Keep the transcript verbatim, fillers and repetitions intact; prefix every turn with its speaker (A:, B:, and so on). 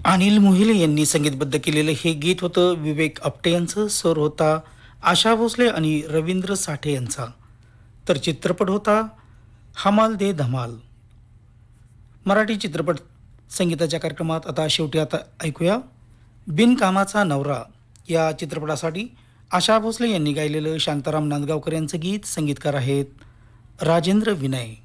A: अनिल मोहिले यांनी संगीतबद्ध केलेलं हे गीत होतं. विवेक आपटे यांचं स्वर होता आशा भोसले आणि रवींद्र साठे यांचा. तर चित्रपट होता हमाल दे धमाल. मराठी चित्रपट संगीताच्या कार्यक्रमात आता शेवटी आता ऐकूया बिनकामाचा नवरा या चित्रपटासाठी आशा भोसले यांनी गायलेलं शांताराम नांदगावकर यांचं गीत. संगीतकार आहेत राजेंद्र विनय.